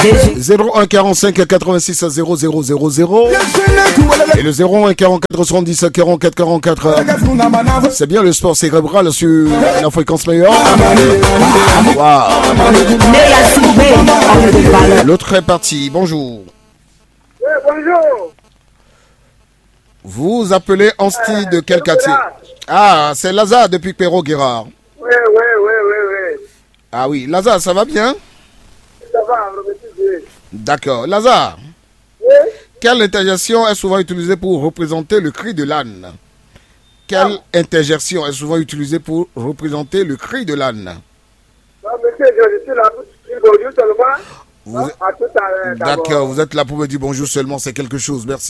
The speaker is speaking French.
01 45 86 0000 et le 01 44 70 44 44. C'est bien le sport cérébral sur la fréquence meilleure. Wow. L'autre est parti. Bonjour. Oui, bonjour. Vous appelez Ansti de quel quartier? Ah, c'est Lazare depuis Perrault-Guérard. Oui. Ah oui, Lazare, ça va bien? Ça va, remettez. D'accord. Lazare, Oui. quelle interjection est souvent utilisée pour représenter le cri de l'âne? Quelle interjection est souvent utilisée pour représenter le cri de l'âne? Monsieur, je suis là pour dire bonjour seulement. Vous... À tout à l'heure. D'accord, vous êtes là pour me dire bonjour seulement, c'est quelque chose. Merci.